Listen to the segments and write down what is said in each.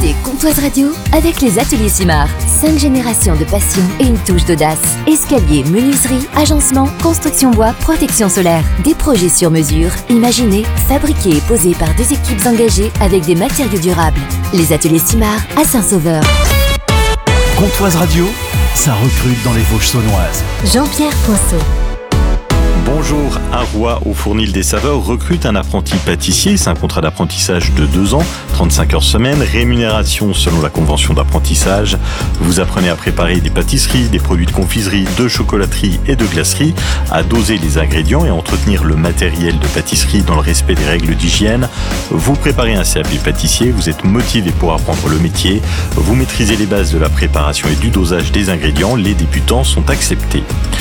Écoutez Comtoise Radio avec les ateliers Simard. 5 générations de passion et une touche d'audace. Escalier, menuiserie, agencement, construction bois, protection solaire. Des projets sur mesure, imaginés, fabriqués et posés par 2 équipes engagées avec des matériaux durables. Les ateliers Simard à Saint-Sauveur. Comtoise Radio, ça recrute dans les Vosges saunoises. Jean-Pierre Poinceau. Bonjour, Arroy au Fournil des Saveurs recrute un apprenti pâtissier. C'est un contrat d'apprentissage de 2 ans, 35 heures semaine, rémunération selon la convention d'apprentissage. Vous apprenez à préparer des pâtisseries, des produits de confiserie, de chocolaterie et de glacerie, à doser les ingrédients et à entretenir le matériel de pâtisserie dans le respect des règles d'hygiène. Vous préparez un CAP pâtissier, vous êtes motivé pour apprendre le métier, vous maîtrisez les bases de la préparation et du dosage des ingrédients, les débutants sont acceptés.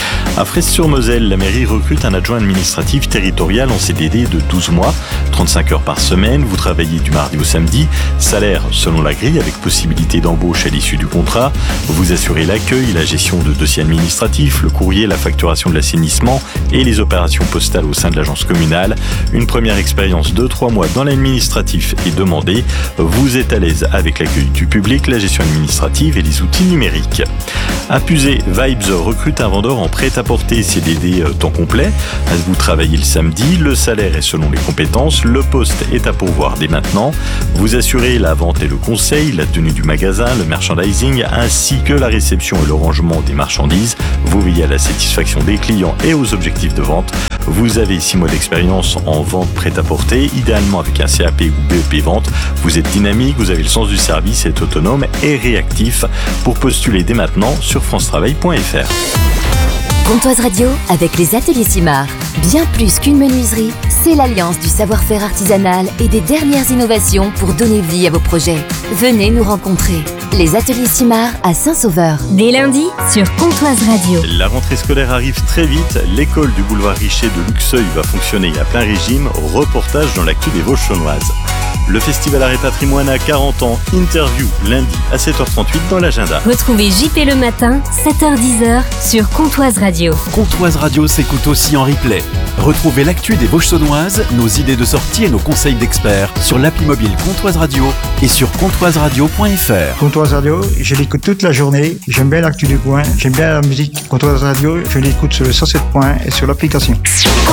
À Fraisse-sur-Moselle, la mairie recrute un adjoint administratif territorial en CDD de 12 mois, 35 heures par semaine, vous travaillez du mardi au samedi, salaire selon la grille avec possibilité d'embauche à l'issue du contrat, vous assurez l'accueil, la gestion de dossiers administratifs, le courrier, la facturation de l'assainissement et les opérations postales au sein de l'agence communale. Une première expérience de 3 mois dans l'administratif est demandée, vous êtes à l'aise avec l'accueil du public, la gestion administrative et les outils numériques. À Pusey, Vibes recrute un vendeur en prêt-à-porter CDD temps complet. Vous travaillez le samedi, le salaire est selon les compétences, le poste est à pourvoir dès maintenant. Vous assurez la vente et le conseil, la tenue du magasin, le merchandising, ainsi que la réception et le rangement des marchandises. Vous veillez à la satisfaction des clients et aux objectifs de vente. Vous avez 6 mois d'expérience en vente prêt-à-porter, idéalement avec un CAP ou BEP vente. Vous êtes dynamique, vous avez le sens du service, êtes autonome et réactif. Pour postuler dès maintenant sur francetravail.fr. Comtoise Radio avec les ateliers Simard. Bien plus qu'une menuiserie, c'est l'alliance du savoir-faire artisanal et des dernières innovations pour donner vie à vos projets. Venez nous rencontrer. Les ateliers Simard à Saint-Sauveur. Dès lundi sur Comtoise Radio. La rentrée scolaire arrive très vite. L'école du boulevard Richer de Luxeuil va fonctionner à plein régime. Reportage dans l'actu des Vosges saunoises. Le Festival Art et Patrimoine a 40 ans. Interview lundi à 7h38 dans l'agenda. Retrouvez JP le matin, 7h-10h sur Comtoise Radio. Comtoise Radio s'écoute aussi en replay. Retrouvez l'actu des Vosges saunoises, nos idées de sortie et nos conseils d'experts sur l'appli mobile Comtoise Radio et sur comtoiseradio.fr. Comtoise Radio, je l'écoute toute la journée. J'aime bien l'actu du coin. J'aime bien la musique. Comtoise Radio, je l'écoute sur le 107 points et sur l'application.